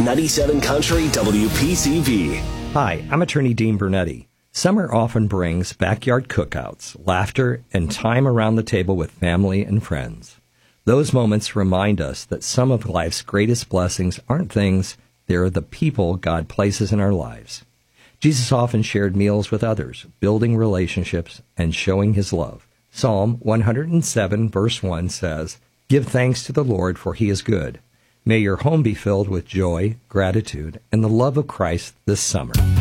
97 Country WPCV. Hi, I'm attorney Dean Bernetti. Summer often brings backyard cookouts, laughter, and time around the table with family and friends. Those moments remind us that some of life's greatest blessings aren't things, they're the people God places in our lives. Jesus often shared meals with others, building relationships and showing his love. Psalm 107 verse 1 says, "Give thanks to the Lord, for he is good." May your home be filled with joy, gratitude, and the love of Christ this summer.